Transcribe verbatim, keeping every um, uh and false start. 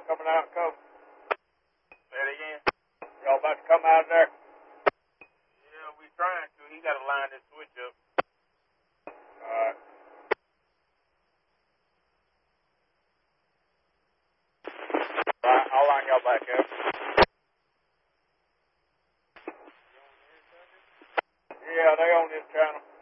Y'all coming out of cover? Say it again. Y'all about to come out of there? Yeah, we trying to. He got to line this switch up. All right. All right, I'll line y'all back up. Yeah, they on this channel.